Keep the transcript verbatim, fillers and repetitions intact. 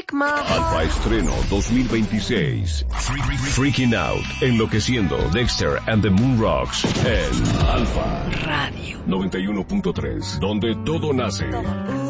break my heart. Alfa Estreno dos mil veintiséis. Freaking Out, Enloqueciendo, Dexter and the Moon Rocks en Alfa Radio noventa y uno punto tres, donde todo nace.